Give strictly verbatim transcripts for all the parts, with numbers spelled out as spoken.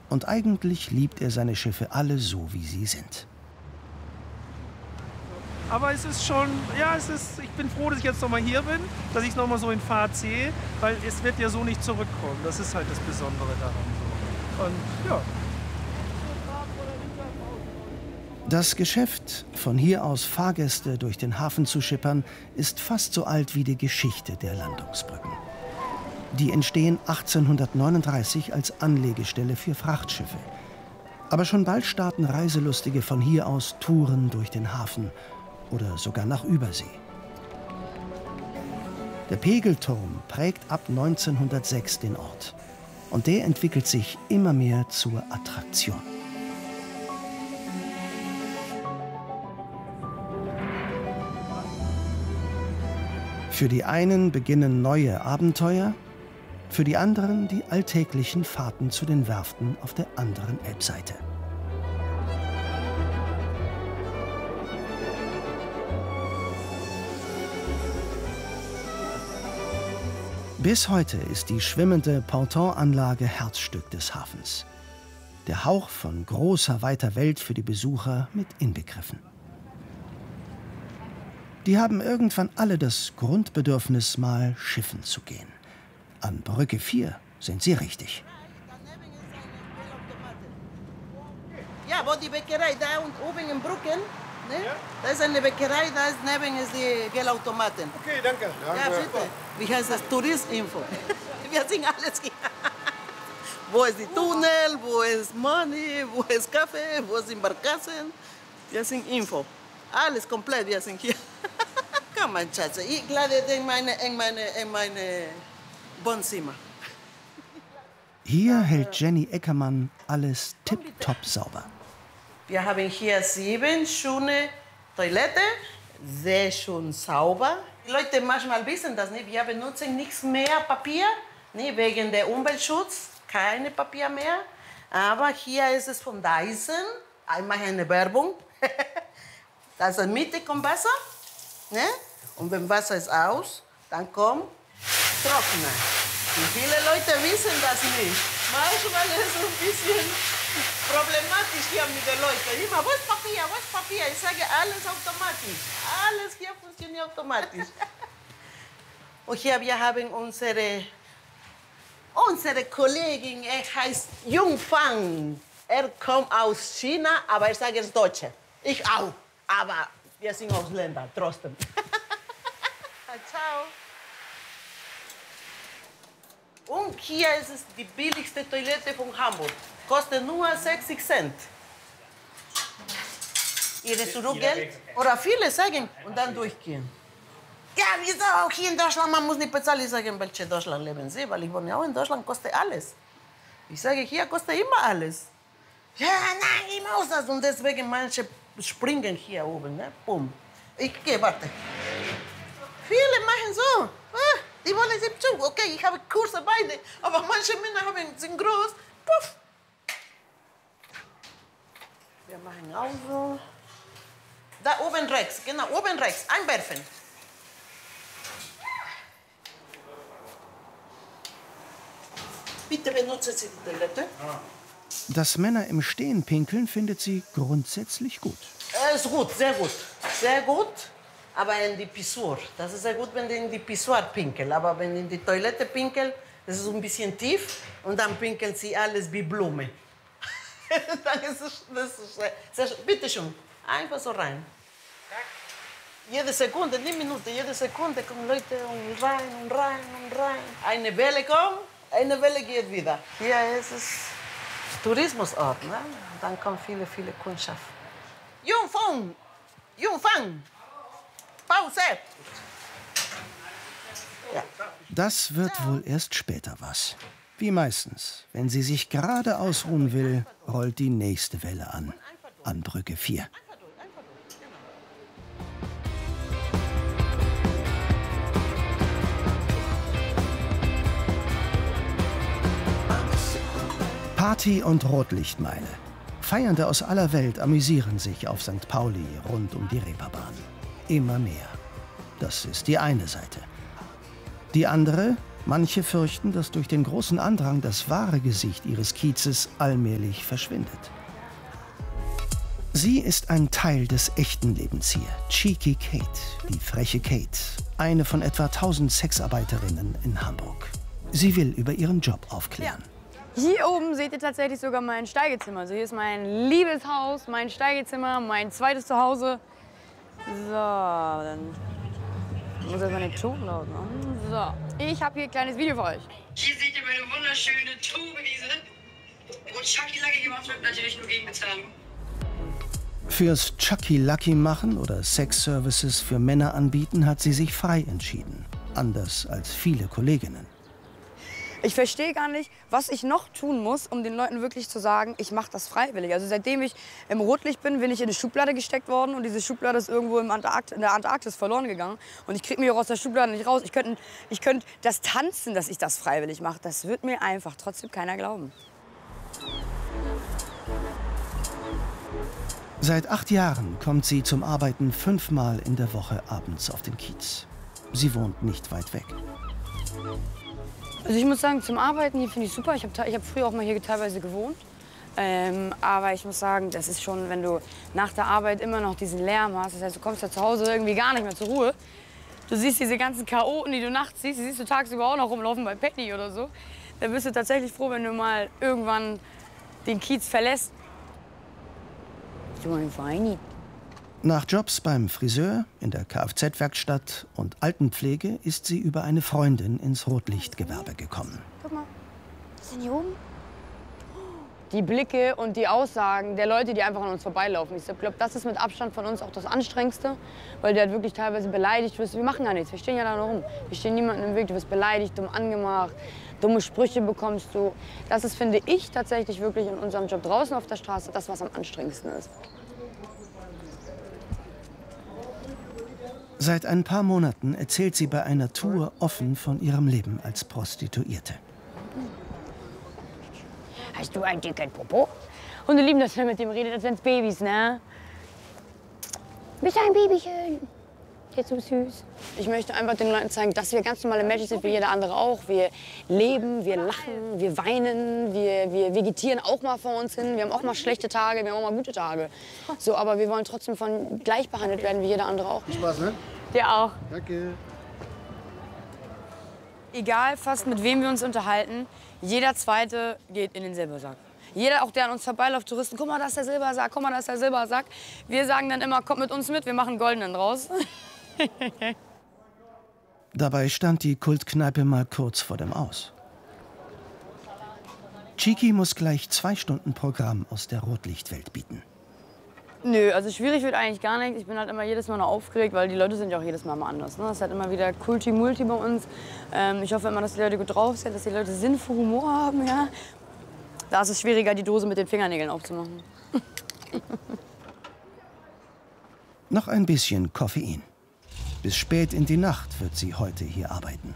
Und eigentlich liebt er seine Schiffe alle so, wie sie sind. Aber es ist schon, ja, es ist, ich bin froh, dass ich jetzt noch mal hier bin, dass ich es noch mal so in Fahrt sehe, weil es wird ja so nicht zurückkommen. Das ist halt das Besondere daran. So. Und ja. Das Geschäft, von hier aus Fahrgäste durch den Hafen zu schippern, ist fast so alt wie die Geschichte der Landungsbrücken. Die entstehen achtzehnhundertneununddreißig als Anlegestelle für Frachtschiffe. Aber schon bald starten Reiselustige von hier aus Touren durch den Hafen oder sogar nach Übersee. Der Pegelturm prägt ab neunzehnhundertsechs den Ort. Und der entwickelt sich immer mehr zur Attraktion. Für die einen beginnen neue Abenteuer, für die anderen die alltäglichen Fahrten zu den Werften auf der anderen Elbseite. Bis heute ist die schwimmende Pontonanlage Herzstück des Hafens. Der Hauch von großer, weiter Welt für die Besucher mit inbegriffen. Die haben irgendwann alle das Grundbedürfnis, mal schiffen zu gehen. An Brücke vier sind sie richtig. Ja, wo die Bäckerei da und oben in Brücken, ne? Ja? Da ist eine Bäckerei, da ist neben ist die Geldautomaten. Okay, danke. Ja, bitte. Wie heißt das? Touristinfo. Wir sind alles hier. Wo ist die Tunnel, wo ist Money, wo ist Kaffee, wo sind Barkassen. Wir sind Info. Alles komplett, wir sind hier. Komm, mein Schatz, ich lade in meine, in meine, in meine Wohnzimmer. Hier hält Jenny Eckermann alles tipptopp sauber. Wir haben hier sieben schöne Toiletten, sehr schön sauber. Die Leute manchmal wissen das nicht, wir benutzen nichts mehr Papier, nicht wegen der Umweltschutz, keine Papier mehr. Aber hier ist es von Dyson, einmal eine Werbung. Das ist in der Mitte kommt Wasser, ne? Und wenn Wasser ist aus, dann kommt Trockner. Und viele Leute wissen das nicht. Manchmal ist es ein bisschen problematisch hier mit den Leuten. Immer, wo ist Papier, wo ist Papier? Ich sage, alles automatisch. Alles hier funktioniert automatisch. Und hier wir haben unsere, unsere Kollegin, er heißt Jungfang. Er kommt aus China, aber er sagt, er ist Deutsche. Ich auch. Aber wir sind Ausländer, trotzdem. Ciao. Und hier ist es die billigste Toilette von Hamburg. Kostet nur sechzig Cent. Ihre Zurückgeld? Oder viele sagen und dann durchgehen. Ja, wieso auch hier in Deutschland, man muss nicht bezahlen. Ich sage, in welchem Deutschland leben Sie? Weil ich wohne auch in Deutschland, kostet alles. Ich sage, hier kostet immer alles. Ja, nein, ich muss das. Und deswegen manche springen hier oben, ne? Boom. Ich gehe, warte. Viele machen so. Ah, die wollen sich zu. Okay, ich habe Kurse beide. Aber manche Männer haben, sind groß. Puff. Wir machen auch so. Da oben rechts, genau, oben rechts. Einwerfen. Bitte benutzen Sie die Toilette. Dass Männer im Stehen pinkeln, findet sie grundsätzlich gut. Äh, ist gut, sehr gut. Sehr gut, aber in die Pissoir. Das ist sehr gut, wenn die in die Pissoir pinkeln. Aber wenn in die Toilette pinkeln, das ist ein bisschen tief und dann pinkeln sie alles wie Blume. Dann ist es, das ist sehr, sehr, bitte schön, einfach so rein. Jede Sekunde, nicht Minute, jede Sekunde kommen Leute und rein und rein und rein. Eine Welle kommt, eine Welle geht wieder. Hier ist es Tourismusort, ne? Dann kommen viele, viele Kundschaft. Jungfang! Jungfang! Pause! Ja. Das wird wohl erst später was. Wie meistens, wenn sie sich gerade ausruhen will, rollt die nächste Welle an. An Brücke vier. Party und Rotlichtmeile. Feiernde aus aller Welt amüsieren sich auf Sankt Pauli rund um die Reeperbahn. Immer mehr. Das ist die eine Seite. Die andere, Manche fürchten, dass durch den großen Andrang das wahre Gesicht ihres Kiezes allmählich verschwindet. Sie ist ein Teil des echten Lebens hier. Cheeky Kate, die freche Kate, eine von etwa tausend Sexarbeiterinnen in Hamburg. Sie will über ihren Job aufklären. Ja. Hier oben seht ihr tatsächlich sogar mein Steigezimmer. Also hier ist mein Liebeshaus, mein Steigezimmer, mein zweites Zuhause. So, dann muss ich meine Tonlaut machen. So, ich habe hier ein kleines Video für euch. Hier seht ihr meine wunderschöne Tobenwiese, wo Chucky Lucky gemacht wird, natürlich nur gegen Bezahlung. Fürs Chucky Lucky machen oder Sexservices für Männer anbieten, hat sie sich frei entschieden. Anders als viele Kolleginnen. Ich verstehe gar nicht, was ich noch tun muss, um den Leuten wirklich zu sagen, ich mache das freiwillig. Also seitdem ich im Rotlicht bin, bin ich in eine Schublade gesteckt worden und diese Schublade ist irgendwo im Antarkt in der Antarktis verloren gegangen. Und ich kriege mich auch aus der Schublade nicht raus. Ich könnte ich könnt das Tanzen, dass ich das freiwillig mache, das wird mir einfach trotzdem keiner glauben. Seit acht Jahren kommt sie zum Arbeiten fünfmal in der Woche abends auf den Kiez. Sie wohnt nicht weit weg. Also ich muss sagen, zum Arbeiten hier finde ich super. Ich habe ich hab früher auch mal hier teilweise gewohnt. Ähm, aber ich muss sagen, das ist schon, wenn du nach der Arbeit immer noch diesen Lärm hast. Das heißt, du kommst ja zu Hause irgendwie gar nicht mehr zur Ruhe. Du siehst diese ganzen Chaoten, die du nachts siehst, die siehst du tagsüber auch noch rumlaufen bei Penny oder so. Dann bist du tatsächlich froh, wenn du mal irgendwann den Kiez verlässt. So ein Weini. Nach Jobs beim Friseur, in der Kfz-Werkstatt und Altenpflege ist sie über eine Freundin ins Rotlichtgewerbe gekommen. Guck mal, was sind hier oben? Die Blicke und die Aussagen der Leute, die einfach an uns vorbeilaufen. Ich glaube, das ist mit Abstand von uns auch das Anstrengendste, weil du halt wirklich teilweise beleidigt wirst. Wir machen ja nichts, wir stehen ja da nur rum. Wir stehen niemandem im Weg, du wirst beleidigt, dumm angemacht, dumme Sprüche bekommst du. Das ist, finde ich, tatsächlich wirklich in unserem Job draußen auf der Straße das, was am anstrengendsten ist. Seit ein paar Monaten erzählt sie bei einer Tour offen von ihrem Leben als Prostituierte. Hast du ein dicken Popo? Hunde lieben das, wenn man mit dem redet, als wären es Babys, ne? Bist du ein Babychen? Jetzt so süß. Ich möchte einfach den Leuten zeigen, dass wir ganz normale Menschen sind, wie jeder andere auch. Wir leben, wir lachen, wir weinen, wir, wir vegetieren auch mal vor uns hin. Wir haben auch mal schlechte Tage, wir haben auch mal gute Tage. So, aber wir wollen trotzdem von gleich behandelt werden, wie jeder andere auch. Spaß, ne? Dir auch. Danke. Egal fast mit wem wir uns unterhalten, jeder Zweite geht in den Silbersack. Jeder, auch der an uns vorbeiläuft, Touristen, guck mal, da ist der Silbersack, guck mal, da ist der Silbersack. Wir sagen dann immer, kommt mit uns mit, wir machen einen goldenen draus. Dabei stand die Kultkneipe mal kurz vor dem Aus. Cheeky muss gleich zwei Stunden Programm aus der Rotlichtwelt bieten. Nö, also schwierig wird eigentlich gar nichts. Ich bin halt immer jedes Mal noch aufgeregt, weil die Leute sind ja auch jedes Mal mal anders. Ne? Das ist halt immer wieder Kulti-Multi bei uns. Ähm, ich hoffe immer, dass die Leute gut drauf sind, dass die Leute Sinn für Humor haben. Ja? Da ist es schwieriger, die Dose mit den Fingernägeln aufzumachen. Noch ein bisschen Koffein. Bis spät in die Nacht wird sie heute hier arbeiten.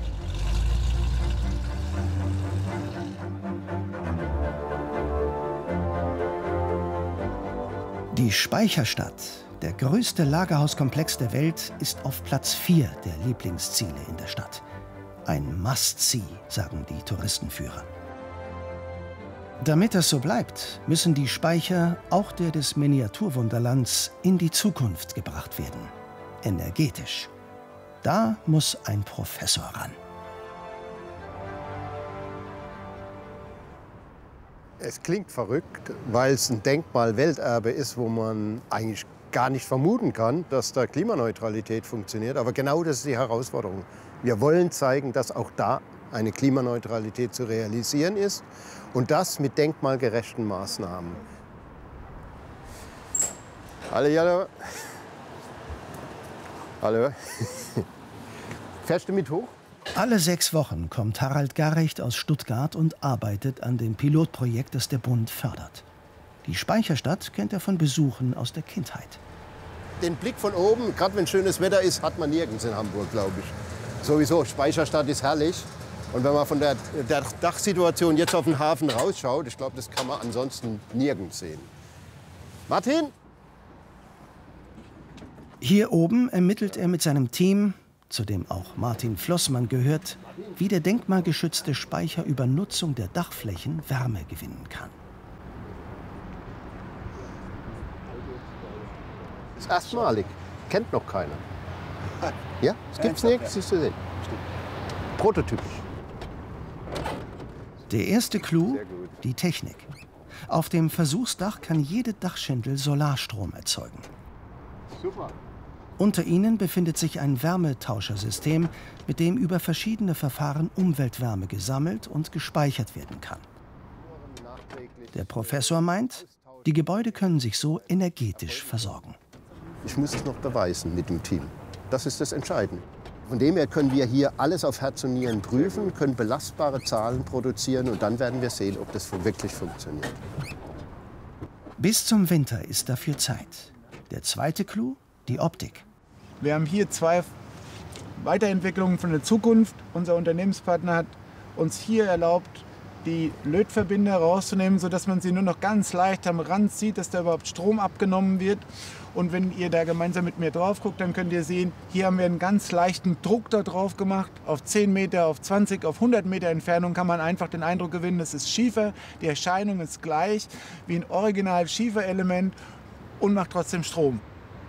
Die Speicherstadt, der größte Lagerhauskomplex der Welt, ist auf Platz vier der Lieblingsziele in der Stadt. Ein Must-See, sagen die Touristenführer. Damit das so bleibt, müssen die Speicher, auch der des Miniaturwunderlands, in die Zukunft gebracht werden. Energetisch. Da muss ein Professor ran. Es klingt verrückt, weil es ein Denkmal-Welterbe ist, wo man eigentlich gar nicht vermuten kann, dass da Klimaneutralität funktioniert. Aber genau das ist die Herausforderung. Wir wollen zeigen, dass auch da eine Klimaneutralität zu realisieren ist und das mit denkmalgerechten Maßnahmen. Hallo, hallo. Hallo. Fährst du mit hoch? Alle sechs Wochen kommt Harald Garecht aus Stuttgart und arbeitet an dem Pilotprojekt, das der Bund fördert. Die Speicherstadt kennt er von Besuchen aus der Kindheit. Den Blick von oben, gerade wenn schönes Wetter ist, hat man nirgends in Hamburg, glaube ich. Sowieso, Speicherstadt ist herrlich. Und wenn man von der, der Dachsituation jetzt auf den Hafen rausschaut, ich glaube, das kann man ansonsten nirgends sehen. Martin? Hier oben ermittelt er mit seinem Team zu dem auch Martin Flossmann gehört, wie der denkmalgeschützte Speicher über Nutzung der Dachflächen Wärme gewinnen kann. Das ist erstmalig. Kennt noch keiner. Ja, es gibt nichts zu sehen. Prototypisch. Der erste Clou, die Technik. Auf dem Versuchsdach kann jede Dachschindel Solarstrom erzeugen. Super. Unter ihnen befindet sich ein Wärmetauschersystem, mit dem über verschiedene Verfahren Umweltwärme gesammelt und gespeichert werden kann. Der Professor meint, die Gebäude können sich so energetisch versorgen. Ich muss es noch beweisen mit dem Team. Das ist das Entscheidende. Von dem her können wir hier alles auf Herz und Nieren prüfen, können belastbare Zahlen produzieren und dann werden wir sehen, ob das wirklich funktioniert. Bis zum Winter ist dafür Zeit. Der zweite Clou, die Optik. Wir haben hier zwei Weiterentwicklungen von der Zukunft. Unser Unternehmenspartner hat uns hier erlaubt, die Lötverbinder rauszunehmen, sodass man sie nur noch ganz leicht am Rand sieht, dass da überhaupt Strom abgenommen wird. Und wenn ihr da gemeinsam mit mir drauf guckt, dann könnt ihr sehen, hier haben wir einen ganz leichten Druck da drauf gemacht. Auf zehn Meter, auf zwanzig, auf hundert Meter Entfernung kann man einfach den Eindruck gewinnen, es ist Schiefer. Die Erscheinung ist gleich wie ein original Schieferelement und macht trotzdem Strom.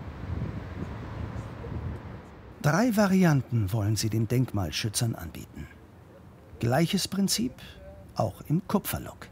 Drei Varianten wollen sie den Denkmalschützern anbieten. Gleiches Prinzip, auch im Kupferlook.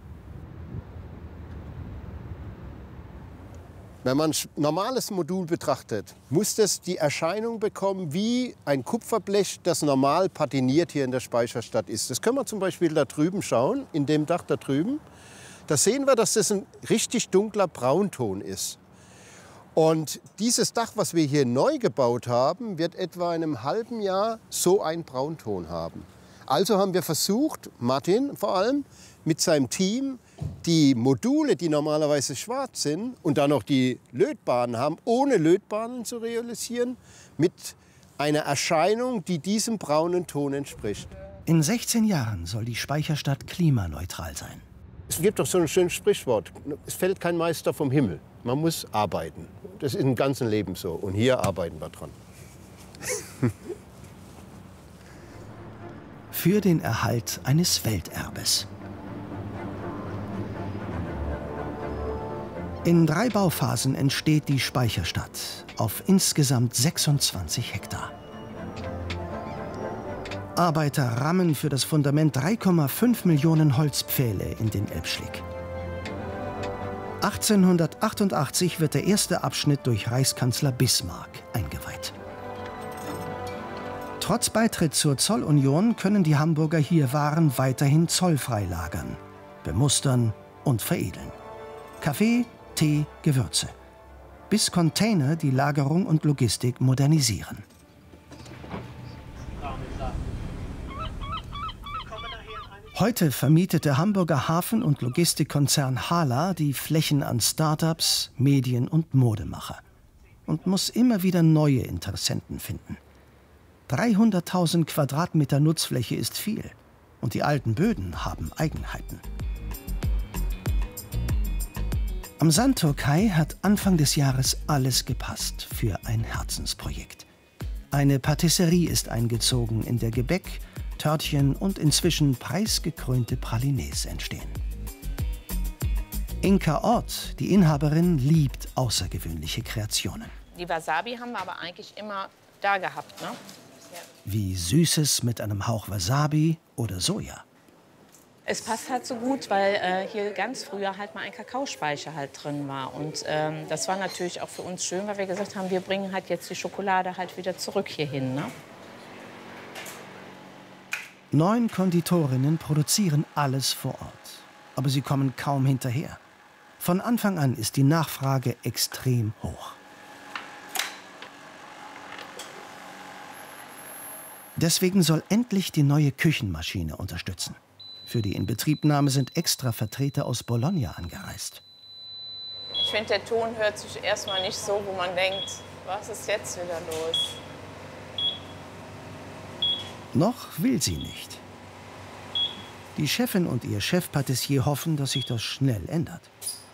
Wenn man ein normales Modul betrachtet, muss das die Erscheinung bekommen wie ein Kupferblech, das normal patiniert hier in der Speicherstadt ist. Das können wir zum Beispiel da drüben schauen, in dem Dach da drüben. Da sehen wir, dass das ein richtig dunkler Braunton ist. Und dieses Dach, was wir hier neu gebaut haben, wird etwa in einem halben Jahr so einen Braunton haben. Also haben wir versucht, Martin vor allem, mit seinem Team die Module, die normalerweise schwarz sind und dann noch die Lötbahnen haben, ohne Lötbahnen zu realisieren, mit einer Erscheinung, die diesem braunen Ton entspricht. In sechzehn Jahren soll die Speicherstadt klimaneutral sein. Es gibt doch so ein schönes Sprichwort, es fällt kein Meister vom Himmel, man muss arbeiten. Das ist im ganzen Leben so und hier arbeiten wir dran. Für den Erhalt eines Welterbes. In drei Bauphasen entsteht die Speicherstadt auf insgesamt sechsundzwanzig Hektar. Arbeiter rammen für das Fundament drei Komma fünf Millionen Holzpfähle in den Elbschlick. achtzehnhundertachtundachtzig wird der erste Abschnitt durch Reichskanzler Bismarck eingeweiht. Trotz Beitritt zur Zollunion können die Hamburger hier Waren weiterhin zollfrei lagern, bemustern und veredeln. Kaffee, Tee, Gewürze. Bis Container die Lagerung und Logistik modernisieren. Heute vermietet der Hamburger Hafen- und Logistikkonzern Hala die Flächen an Start-ups, Medien- und Modemacher und muss immer wieder neue Interessenten finden. dreihunderttausend Quadratmeter Nutzfläche ist viel und die alten Böden haben Eigenheiten. Am Sandturkai hat Anfang des Jahres alles gepasst für ein Herzensprojekt. Eine Patisserie ist eingezogen, in der Gebäck, Törtchen und inzwischen preisgekrönte Pralines entstehen. Inka Ort, die Inhaberin, liebt außergewöhnliche Kreationen. Die Wasabi haben wir aber eigentlich immer da gehabt, ne? Wie Süßes mit einem Hauch Wasabi oder Soja. Es passt halt so gut, weil äh, hier ganz früher halt mal ein Kakaospeicher halt drin war. Und ähm, das war natürlich auch für uns schön, weil wir gesagt haben, wir bringen halt jetzt die Schokolade halt wieder zurück hierhin, ne? Neun Konditorinnen produzieren alles vor Ort. Aber sie kommen kaum hinterher. Von Anfang an ist die Nachfrage extrem hoch. Deswegen soll endlich die neue Küchenmaschine unterstützen. Für die Inbetriebnahme sind extra Vertreter aus Bologna angereist. Ich finde, der Ton hört sich erstmal nicht so, wo man denkt, was ist jetzt wieder los? Noch will sie nicht. Die Chefin und ihr Chefpatissier hoffen, dass sich das schnell ändert.